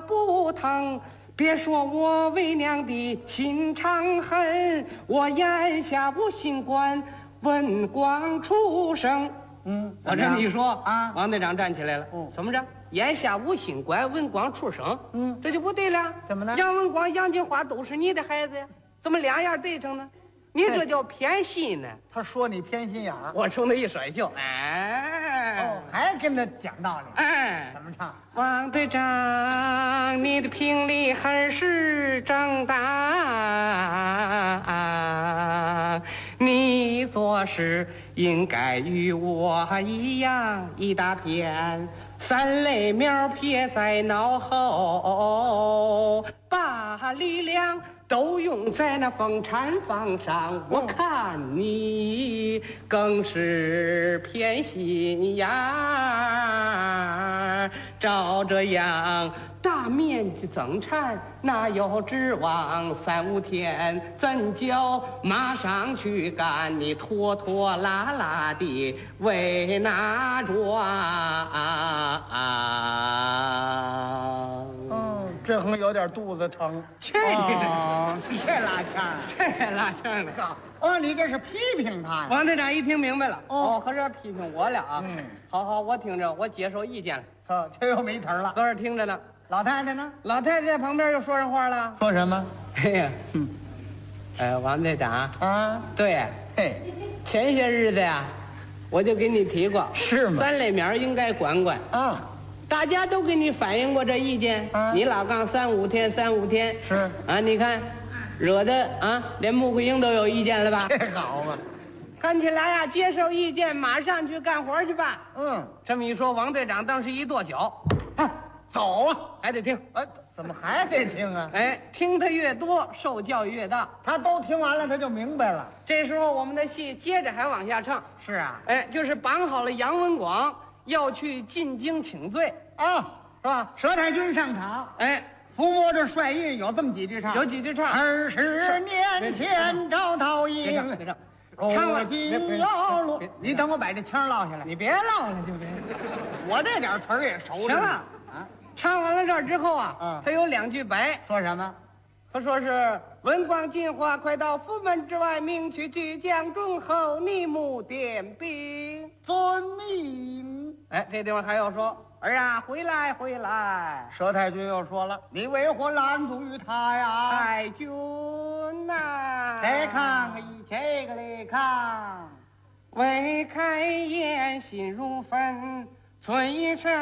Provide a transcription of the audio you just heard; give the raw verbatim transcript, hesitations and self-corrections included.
不疼。别说我为娘的心肠狠，我眼下无心管文光出生。 嗯， 我这么一说啊， 王队长站起来了。 嗯， 怎么着？眼下无心管文光出生。 嗯， 这就不对了。 怎么呢？ 杨文光、杨金花都是你的孩子呀，怎么两样对上呢？你这叫偏心呢。 他说你偏心眼儿， 我冲他一甩袖，哎， 哦，还跟他讲道理。 哎， 怎么唱？ 王队长，你的评理还是正当，你做事应该与我一样，一大片三类苗撇在脑后，把力量都用在那风产房上。我看你更是偏心眼儿，照这样大面积增产，哪有指望三五天怎叫马上去干？你拖拖拉拉的为哪桩？ 嗯，这横有点肚子疼。 这个哦，这拉腔儿， 这拉腔的。 哦，你这是批评他呀？ 王队长一听明白了， 哦哦，合着批评我了啊。 嗯， 好好，我听着，我接受意见了。 哦，这又没词儿了。 搁这听着呢。 老太太呢？ 老太太在旁边又说上话了。 说什么？ 嘿呀， 嗯， 呃，王队长， 啊， 对， 嘿， 前些日子呀，我就给你提过， 是吗？ 三类苗应该管管。 啊， 大家都给你反映过这意见， 啊你老杠三五天，三五天是啊，你看，惹得啊，连穆桂英都有意见了吧？ 这好嘛。 看起来呀，接受意见，马上去干活去吧。 嗯， 这么一说，王队长当时一跺脚， 啊，走啊！ 还得听。 啊，怎么还得听啊？ 哎，听得越多，受教育越大。 他都听完了，他就明白了。 这时候我们的戏接着还往下唱。 是啊， 哎，就是绑好了杨文广要去进京请罪， 啊， 是吧？ 佘太君上场， 哎， 伏魔这帅印有这么几句唱： 有几句唱。 二十年前招桃别唱， 营， 别唱， 唱了今要落。你等我把这腔落下来。 你别唠了，就别。 我这点词儿也熟着呢。 行了， 啊， 唱完了这儿之后啊， 嗯他有两句白， 说什么？ 他说是文广进化，快到府门之外，命去巨将忠厚，逆目点兵。 遵命。 哎，这地方还要说儿啊，回来回来， 佘太君又说了：“你为何拦阻于他呀？” 太君呐， 来看个一切个来看。 未开言，心如焚，尊一声。